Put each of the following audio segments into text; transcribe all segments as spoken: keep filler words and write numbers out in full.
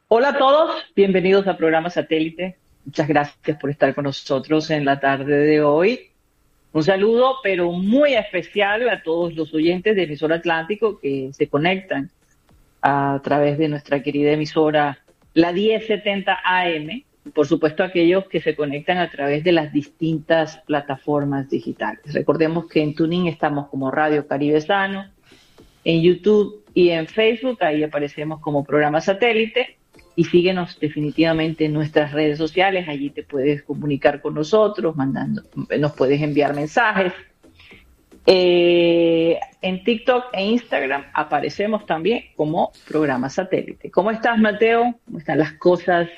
Hola a todos, bienvenidos a Programa Satélite. Muchas gracias por estar con nosotros en la tarde de hoy. Un saludo, pero muy especial a todos los oyentes de Emisora Atlántico que se conectan a través de nuestra querida emisora, la diez setenta A M. Y por supuesto, aquellos que se conectan a través de las distintas plataformas digitales. Recordemos que en TuneIn estamos como Radio Caribe Sano, en YouTube y en Facebook, ahí aparecemos como Programa Satélite. Y síguenos definitivamente en nuestras redes sociales, allí te puedes comunicar con nosotros, mandando, nos puedes enviar mensajes. Eh, en TikTok e Instagram aparecemos también como Programa Satélite. ¿Cómo estás, Mateo? ¿Cómo están las cosas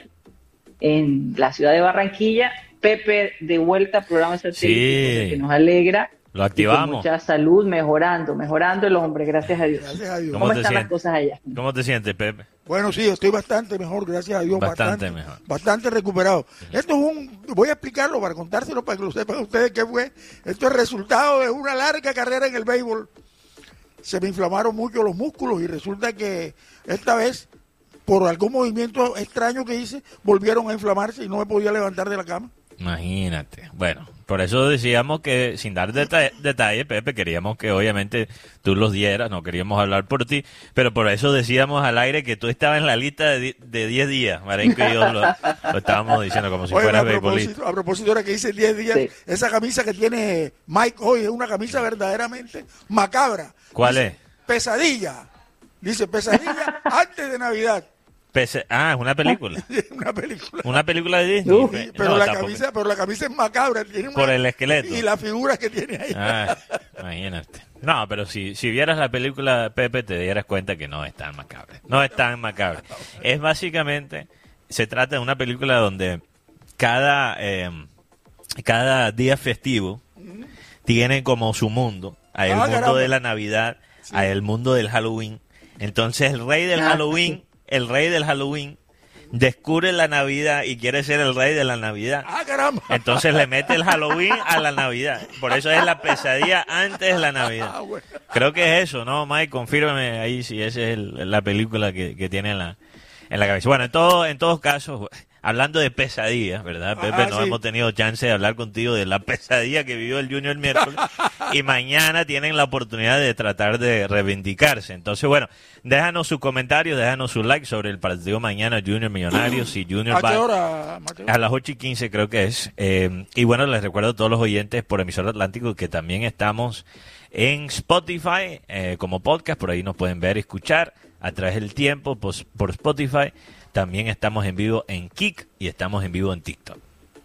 en la ciudad de Barranquilla? Pepe, de vuelta a Programa Satélite, Sí, que nos alegra. lo Y con activamos. mucha salud, mejorando, mejorando el hombre, gracias a Dios. Gracias a Dios. ¿Cómo, ¿Cómo te están las sientes? cosas allá? ¿Cómo te sientes, Pepe? Bueno, sí, estoy bastante mejor, gracias a Dios. Bastante Bastante, mejor. Bastante recuperado. Esto es un, voy a explicarlo para contárselo para que lo sepan ustedes qué fue. Esto es resultado de una larga carrera en el béisbol. Se me inflamaron mucho los músculos y resulta que esta vez, por algún movimiento extraño que hice, volvieron a inflamarse y no me podía levantar de la cama. Imagínate. Bueno, por eso decíamos que, sin dar deta- detalles, Pepe, queríamos que obviamente tú los dieras, no queríamos hablar por ti, pero por eso decíamos al aire que tú estabas en la lista de di- de diez días. Marenco y yo lo, lo estábamos diciendo como si Oye, fueras a beisbolista. propósito, a propósito ahora que dice diez días, Sí. esa camisa que tiene Mike hoy es una camisa verdaderamente macabra. ¿Cuál Dice, es? Pesadilla. Dice pesadilla antes de Navidad. Pese- ah, es una película. Una película. Una película de Disney. Uy, Pe- Pero no, la tampoco. camisa, pero la camisa es macabra, tiene una- Por el esqueleto. y las figuras que tiene ahí. Ah, imagínate. No, pero si, si vieras la película, Pepe, te dieras cuenta que no es tan macabra. No es tan macabra. Es básicamente, se trata de una película donde cada, eh, cada día festivo tiene como su mundo. Hay el Ah, mundo caramba. de la Navidad, hay el mundo del Halloween. Entonces el rey del Ah, Halloween, el rey del Halloween, descubre la Navidad y quiere ser el rey de la Navidad. Ah, caramba. Entonces le mete el Halloween a la Navidad. Por eso es la pesadilla antes de la Navidad. Ah, bueno. Creo que es eso, ¿no, Mike? Confírmame ahí si esa es el- la película que, que tiene en la, en la cabeza. Bueno, en, todo, en todos casos, hablando de pesadillas, ¿verdad, Pepe? Ah, no sí. hemos tenido chance de hablar contigo de la pesadilla que vivió el Junior el miércoles. Y mañana tienen la oportunidad de tratar de reivindicarse. Entonces, bueno, déjanos sus comentarios, déjanos su like sobre el partido mañana Junior Millonarios. Si Junior ¿A va qué hora, Mateo? a las ocho y quince creo que es. Eh, y bueno, les recuerdo a todos los oyentes por Emisora Atlántico que también estamos en Spotify eh, como podcast. Por ahí nos pueden ver y escuchar a través del tiempo pos- por Spotify. También estamos en vivo en Kik y estamos en vivo en TikTok.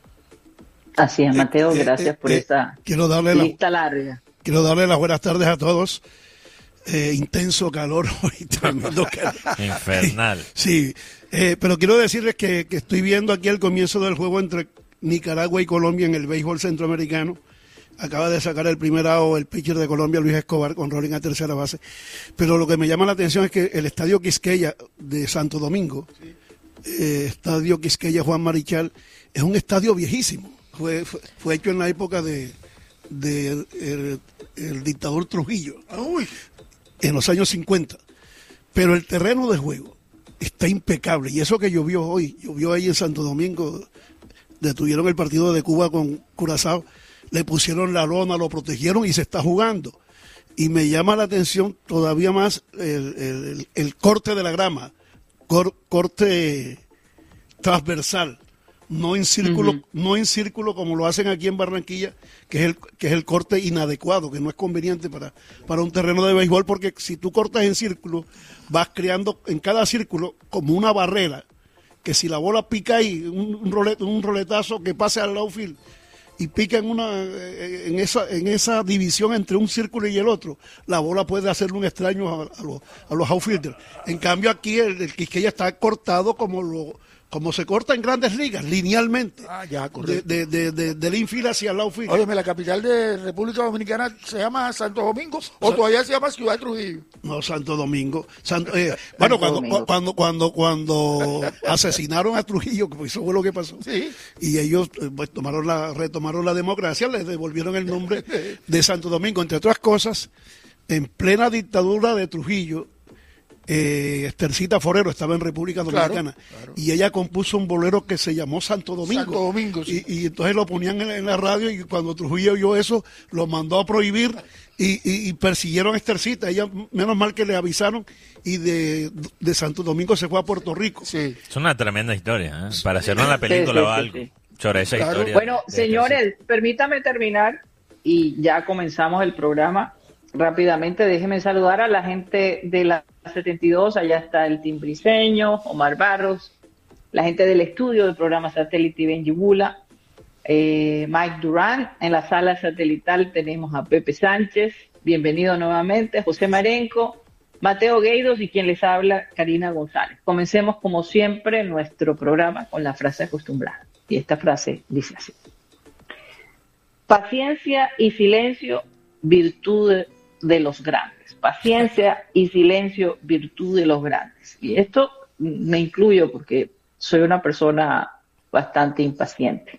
Así es, Mateo, Eh, eh, gracias por eh, esta Quiero darle, la- lista larga. quiero darle las buenas tardes a todos. Eh, intenso calor hoy, tremendo calor. Infernal. Sí, eh, pero quiero decirles que, que estoy viendo aquí el comienzo del juego entre Nicaragua y Colombia en el béisbol centroamericano. Acaba de sacar el primer out el pitcher de Colombia, Luis Escobar, con rolling a tercera base. Pero lo que me llama la atención es que el estadio Quisqueya de Santo Domingo, eh, estadio Quisqueya Juan Marichal, es un estadio viejísimo. Fue, fue, fue hecho en la época de, de el, el dictador Trujillo, Uy, en los años cincuenta. Pero el terreno de juego está impecable. Y eso que llovió hoy, llovió ahí en Santo Domingo, detuvieron el partido de Cuba con Curazao, le pusieron la lona, lo protegieron y se está jugando. Y me llama la atención todavía más el, el- el corte de la grama, cor- corte transversal, no en círculo, Ujú. no en círculo como lo hacen aquí en Barranquilla, que es el, que es el corte inadecuado, que no es conveniente para, para un terreno de béisbol, porque si tú cortas en círculo, vas creando en cada círculo como una barrera, que si la bola pica ahí, un, un, rolet- un roletazo que pase al outfield y pica en una eh, en esa en esa división entre un círculo y el otro, la bola puede hacerle un extraño a, a los, a los outfielders. En cambio aquí el, el Quisqueya está cortado como lo como se corta en Grandes Ligas, linealmente, ah, ya, de, correcto. de, de, de- del infield hacia el outfield. Óyeme, la capital de República Dominicana se llama Santo Domingo o todavía se llama Ciudad de Trujillo. No, Santo Domingo. Santo- eh, bueno, cuando, Domingo. cuando, cuando, cuando asesinaron a Trujillo, que eso fue lo que pasó, Sí. y ellos eh, pues, tomaron la, retomaron la democracia, les devolvieron el nombre de Santo Domingo. Entre otras cosas, en plena dictadura de Trujillo, eh, Estercita Forero estaba en República Dominicana, Claro, claro. y ella compuso un bolero que se llamó Santo Domingo. Santo Domingo, sí. y, y entonces lo ponían en, en la radio, y cuando Trujillo oyó eso, lo mandó a prohibir, y, y, y persiguieron a Estercita. Ella, menos mal que le avisaron, y de, de Santo Domingo se fue a Puerto Rico. Sí. Es una tremenda historia, ¿eh? Para hacer una película Sí, sí, o sí, algo sí. sobre esa Claro. historia. Bueno, de- de señores, permítame terminar y ya comenzamos el programa rápidamente. Déjenme saludar a la gente de la setenta y dos. Allá está el Team Briseño, Omar Barros, la gente del estudio del programa satélite Benji Bula, eh, Mike Durán. En la sala satelital tenemos a Pepe Sánchez, bienvenido nuevamente, José Marenco, Mateo Gueidos y quien les habla, Karina González. Comencemos como siempre nuestro programa con la frase acostumbrada. Y esta frase dice así: paciencia y silencio, virtud de, de los grandes. Paciencia y silencio, virtud de los grandes. Y esto me incluyo porque soy una persona bastante impaciente.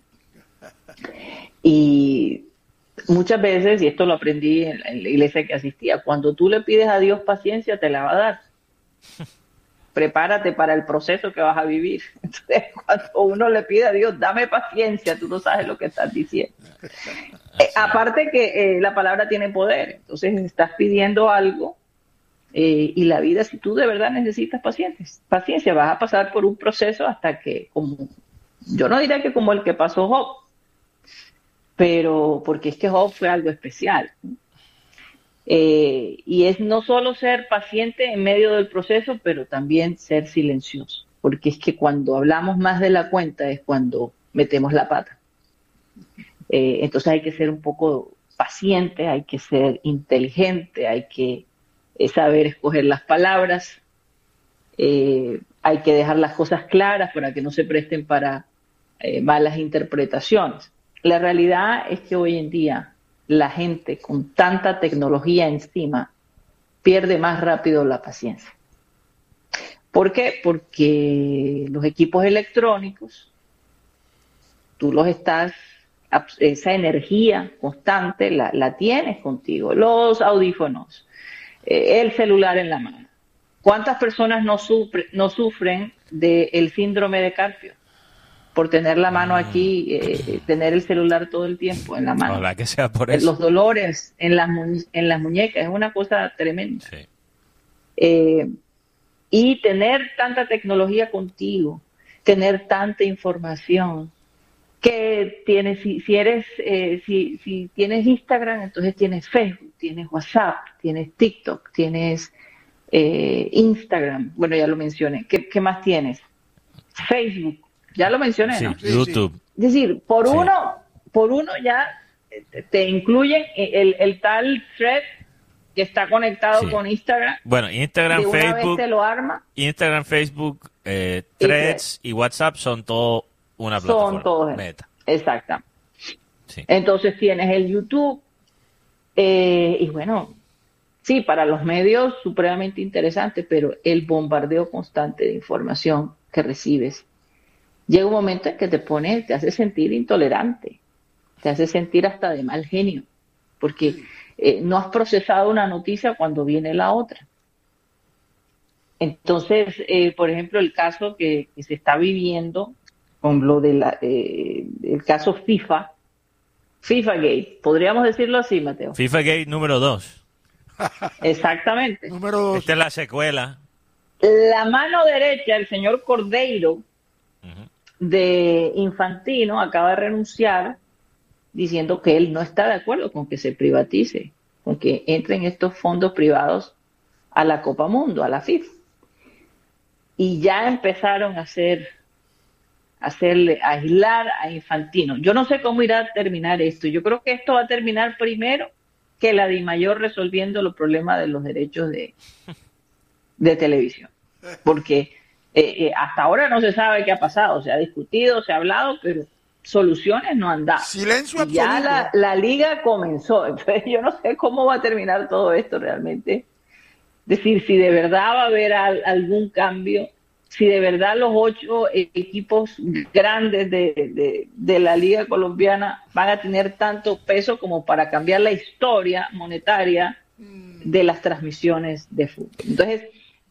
Y muchas veces, y esto lo aprendí en la iglesia que asistía, cuando tú le pides a Dios paciencia, te la va a dar. Prepárate para el proceso que vas a vivir. Entonces, cuando uno le pide a Dios, dame paciencia, tú no sabes lo que estás diciendo. Eh, aparte que eh, la palabra tiene poder, entonces estás pidiendo algo eh, y la vida, si tú de verdad necesitas paciencia, paciencia, vas a pasar por un proceso hasta que, como yo no diría que como el que pasó Job, pero porque es que Job fue algo especial, ¿no? Eh, y es no solo ser paciente en medio del proceso, pero también ser silencioso, porque es que cuando hablamos más de la cuenta es cuando metemos la pata. Eh, entonces hay que ser un poco paciente, hay que ser inteligente, hay que eh, saber escoger las palabras, eh, hay que dejar las cosas claras para que no se presten para eh, malas interpretaciones. La realidad es que hoy en día la gente con tanta tecnología encima pierde más rápido la paciencia. ¿Por qué? Porque los equipos electrónicos, tú los estás, esa energía constante la, la tienes contigo, los audífonos, eh, el celular en la mano. ¿Cuántas personas no, sufre, no sufren del síndrome de Carpio? Por tener la mano aquí, eh, tener el celular todo el tiempo en la mano. Ojalá que sea por eso. Los dolores en las, mu en las muñecas, es una cosa tremenda. Sí. Eh, y tener tanta tecnología contigo, tener tanta información, que tienes, si, si eres, eh, si, si tienes Instagram, entonces tienes Facebook, tienes WhatsApp, tienes TikTok, tienes eh, Instagram, bueno, ya lo mencioné. ¿Qué, qué más tienes? Facebook. Ya lo mencioné, Sí, ¿no? YouTube. Es decir, por Sí. uno, por uno ya te, te incluyen el, el tal thread que está conectado Sí. con Instagram. Bueno, Instagram, de una Facebook, vez te lo arma. Instagram, Facebook, eh, Y Threads y WhatsApp son todo una Son plataforma. todos. Meta. Exacto. Sí. Entonces tienes el YouTube. Eh, y bueno, sí, para los medios supremamente interesante, pero el bombardeo constante de información que recibes llega un momento en que te pone, te hace sentir intolerante, te hace sentir hasta de mal genio, porque eh, no has procesado una noticia cuando viene la otra. Entonces, eh, por ejemplo, el caso que, que se está viviendo con lo de la, eh, el caso FIFA, FIFA Gate, podríamos decirlo así, Mateo. FIFA Gate número dos. Exactamente. Número dos. Esta es la secuela. La mano derecha, el señor Cordeiro, Ujú. de Infantino, acaba de renunciar diciendo que él no está de acuerdo con que se privatice, con que entren estos fondos privados a la Copa Mundo, a la FIFA. Y ya empezaron a hacer, a hacerle, a aislar a Infantino. Yo no sé cómo irá a terminar esto. Yo creo que esto va a terminar primero que la DIMAYOR resolviendo los problemas de los derechos de, de televisión. Porque eh, eh, hasta ahora no se sabe qué ha pasado. Se ha discutido, se ha hablado, pero soluciones no han dado. Silencio Y ya absoluto. la, la liga comenzó. Entonces yo no sé cómo va a terminar todo esto realmente. Es decir, si de verdad va a haber al, algún cambio, si de verdad los ocho eh, equipos grandes de, de, de la liga colombiana van a tener tanto peso como para cambiar la historia monetaria de las transmisiones de fútbol. Entonces,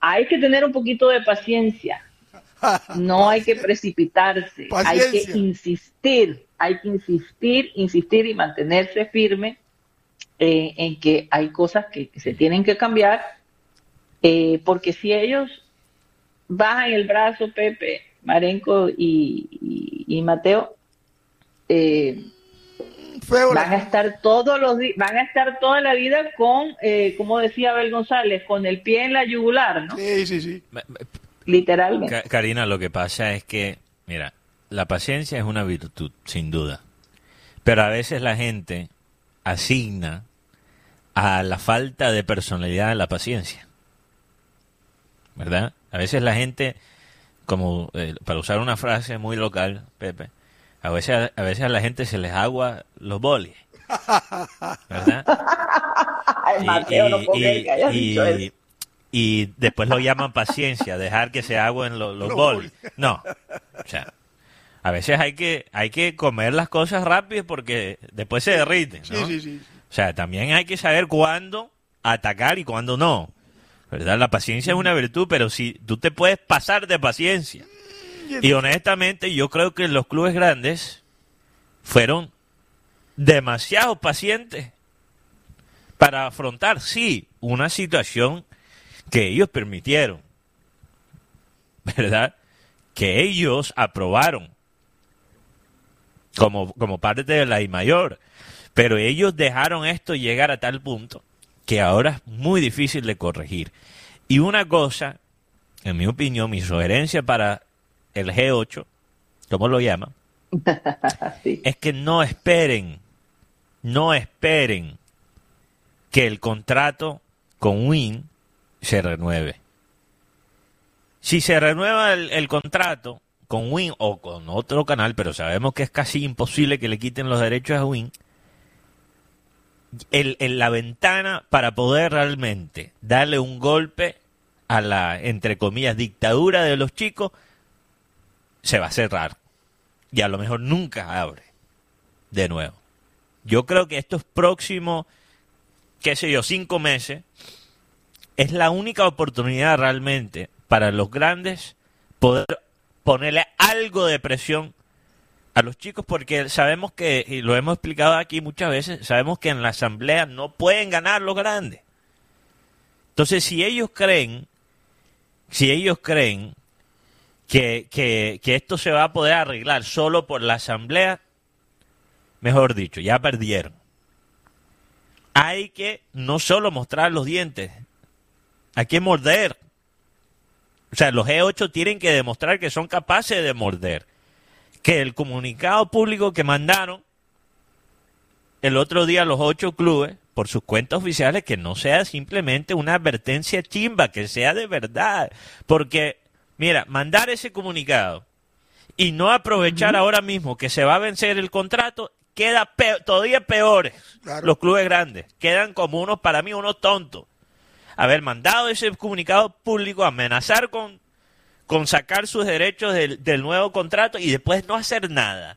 hay que tener un poquito de paciencia. No hay que precipitarse, Paciencia. hay que insistir, hay que insistir, insistir y mantenerse firme eh, en que hay cosas que, que se tienen que cambiar, eh, porque si ellos bajan el brazo, Pepe, Marenco y, y, y Mateo, eh, Feo van a la- estar todos los di- van a estar toda la vida con, eh, como decía Abel González, con el pie en la yugular, ¿no? Sí, sí, sí. Literalmente. Ca- Karina, lo que pasa es que, mira, la paciencia es una virtud, sin duda. Pero a veces la gente asigna a la falta de personalidad la paciencia. ¿Verdad? A veces la gente, como eh, para usar una frase muy local, Pepe, a veces, a veces a la gente se les agua los bolis. ¿Verdad? Ay, Mateo, no puedo creer que hayas y- dicho eso. y después lo llaman paciencia, dejar que se agüen lo- los Los bolis. No, o sea, a veces hay que hay que comer las cosas rápido porque después se derriten, Sí, ¿no? sí, sí. O sea, también hay que saber cuándo atacar y cuándo no. ¿Verdad? La paciencia es una virtud, pero si tú te puedes pasar de paciencia. Y honestamente, yo creo que los clubes grandes fueron demasiado pacientes para afrontar, sí, una situación que ellos permitieron, ¿verdad? Que ellos aprobaron como, como parte de la I mayor, pero ellos dejaron esto llegar a tal punto que ahora es muy difícil de corregir. Y una cosa, en mi opinión, mi sugerencia para el G ocho, ¿cómo lo llaman? Sí. Es que no esperen, no esperen que el contrato con Win se renueve. Si se renueva el, el contrato con Win o con otro canal, pero sabemos que es casi imposible que le quiten los derechos a Win, el, el- la ventana para poder realmente darle un golpe a la, entre comillas, dictadura de los chicos, se va a cerrar. Y a lo mejor nunca abre de nuevo. Yo creo que estos próximos, qué sé yo, cinco meses, es la única oportunidad realmente para los grandes poder ponerle algo de presión a los chicos, porque sabemos que, y lo hemos explicado aquí muchas veces, sabemos que en la asamblea no pueden ganar los grandes. Entonces, si ellos creen, si ellos creen que, que, que esto se va a poder arreglar solo por la asamblea, mejor dicho, ya perdieron. Hay que no solo mostrar los dientes, hay que morder. O sea, los G ocho tienen que demostrar que son capaces de morder. Que el comunicado público que mandaron el otro día los ocho clubes, por sus cuentas oficiales, que no sea simplemente una advertencia chimba, que sea de verdad. Porque, mira, mandar ese comunicado y no aprovechar ahora mismo que se va a vencer el contrato, queda pe- todavía peores. Claro. Los clubes grandes quedan como unos, para mí, unos tontos. Haber mandado ese comunicado público, amenazar con, con sacar sus derechos del, del nuevo contrato y después no hacer nada.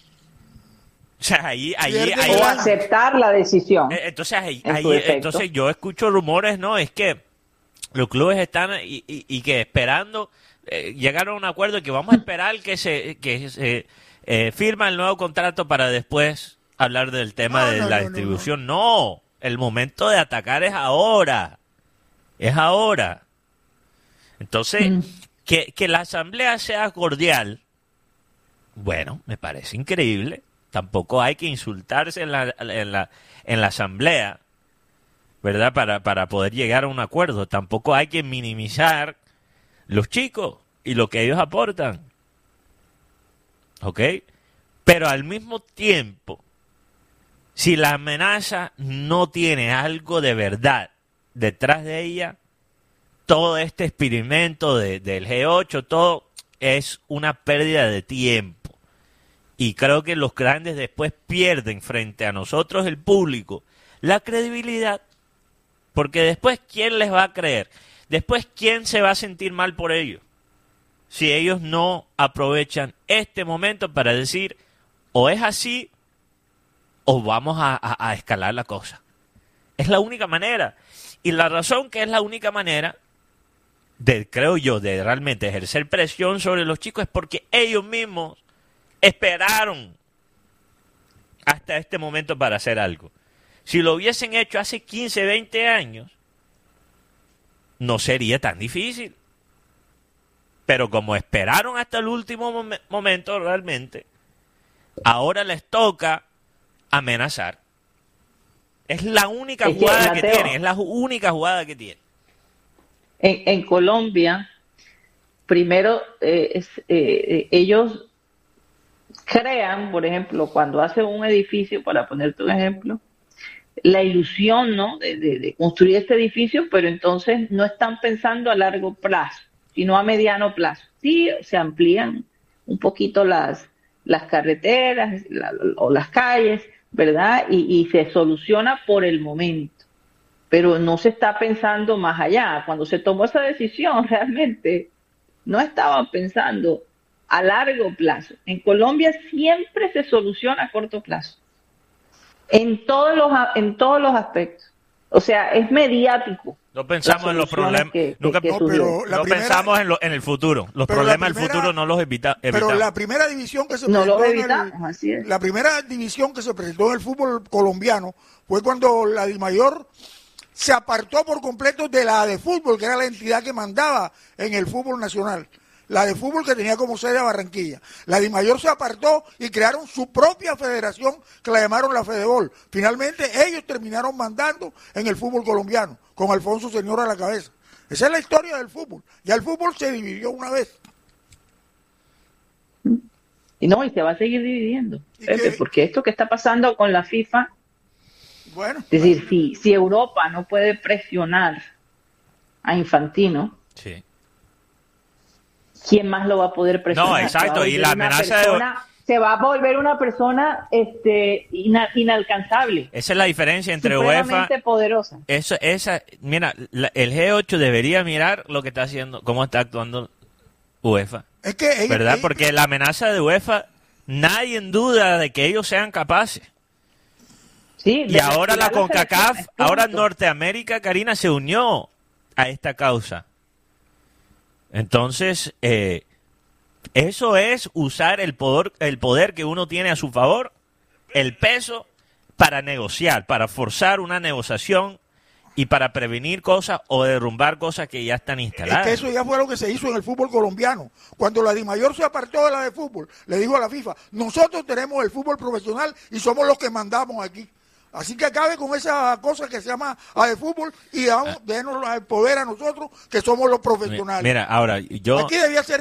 O sea, ahí, ahí, Pierde ahí- O aceptar la decisión. eh, entonces, ahí- en ahí- su defecto. entonces yo escucho rumores, ¿no? Es que los clubes están y, y- y que esperando, eh, llegaron a un acuerdo de que vamos a esperar que se, que se eh, firma el nuevo contrato para después hablar del tema No, de no, la no, no, distribución. No, el momento de atacar es ahora. Es ahora. Entonces, Mm. que, que la asamblea sea cordial, bueno, me parece increíble. Tampoco hay que insultarse en la, en la, en la asamblea, ¿verdad? Para, para poder llegar a un acuerdo. Tampoco hay que minimizar los chicos y lo que ellos aportan. ¿Ok? Pero al mismo tiempo, si la amenaza no tiene algo de verdad detrás de ella, todo este experimento de, del G ocho, todo es una pérdida de tiempo. Y creo que los grandes después pierden frente a nosotros, el público, la credibilidad. Porque después, ¿quién les va a creer? Después, ¿quién se va a sentir mal por ellos? Si ellos no aprovechan este momento para decir, o es así, o vamos a, a, a escalar la cosa. Es la única manera. Y la razón que es la única manera, de, creo yo, de realmente ejercer presión sobre los chicos es porque ellos mismos esperaron hasta este momento para hacer algo. Si lo hubiesen hecho hace quince, veinte años, no sería tan difícil. Pero como esperaron hasta el último mom- momento realmente, ahora les toca amenazar. Es la única Es que, jugada que Mateo, tienen, es la ju- única jugada que tienen. En, en Colombia, primero, eh, es, eh, ellos crean, por ejemplo, cuando hacen un edificio, para ponerte un ejemplo, la ilusión, ¿no?, de, de, de construir este edificio, pero entonces no están pensando a largo plazo, sino a mediano plazo. Sí, se amplían un poquito las, las carreteras la, o las calles, ¿verdad? Y, y se soluciona por el momento, pero no se está pensando más allá. Cuando se tomó esa decisión, realmente no estaban pensando a largo plazo. En Colombia siempre se soluciona a corto plazo, en todos los, en todos los aspectos. O sea, es mediático. No pensamos en los problemas, que, nunca que, que No, pero la no primera- pensamos en, lo, en el futuro. Los Pero la problemas del primera- futuro no los evita, Pero evitamos. la primera división que se No presentó lo en el- evitamos, así es. la primera división que se presentó en el fútbol colombiano fue cuando la Dimayor se apartó por completo de la de fútbol, que era la entidad que mandaba en el fútbol nacional. La de fútbol que tenía como sede a Barranquilla. La Dimayor se apartó y crearon su propia federación que la llamaron la Fedebol. Finalmente ellos terminaron mandando en el fútbol colombiano, con Alfonso Señor a la cabeza. Esa es la historia del fútbol. Ya el fútbol se dividió una vez. Y no, y se va a seguir dividiendo, ¿Y Pepe, qué? porque esto que está pasando con la FIFA, Bueno, es decir, si, si Europa no puede presionar a Infantino, Sí. ¿quién más lo va a poder presionar? No, Se va a exacto, y volver la una amenaza de- persona- se va a volver una persona este, ina- inalcanzable, Esa es la diferencia entre UEFA. supremamente poderosa. Eso, esa, mira, la- el G ocho debería mirar lo que está haciendo, cómo está actuando UEFA, es que ellos- ¿verdad? ellos- Porque la amenaza de UEFA, nadie en duda de que ellos sean capaces. Sí, Y de ahora la retirar las CONCACAF, elecciones, ahora punto. Norteamérica, Karina, se unió a esta causa. Entonces, eh, eso es usar el poder, el poder que uno tiene a su favor, el peso, para negociar, para forzar una negociación y para prevenir cosas o derrumbar cosas que ya están Es instaladas. que eso ya fue lo que se hizo en el fútbol colombiano. Cuando la Dimayor se apartó de la de fútbol, le dijo a la FIFA, nosotros tenemos el fútbol profesional y somos los que mandamos aquí. Así que acabe con esa cosa que se llama a de fútbol y damos, denos el poder a nosotros, que somos los profesionales. Mira, ahora, yo... Aquí debía ser